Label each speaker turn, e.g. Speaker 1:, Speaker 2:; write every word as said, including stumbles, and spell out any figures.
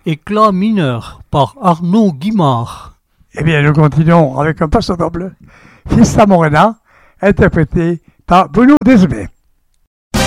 Speaker 1: Éclat mineur par Arnaud Guimard.
Speaker 2: Eh bien, nous continuons avec un passo doble, Fiesta Morena, interprété par Bruno Desmet.